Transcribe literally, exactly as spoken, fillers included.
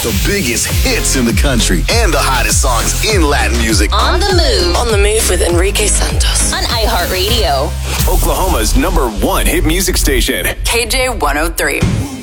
The biggest hits in the country and the hottest songs in Latin music. On the move. On the move with Enrique Santos. On iHeartRadio. Oklahoma's number one hit music station. K J one oh three.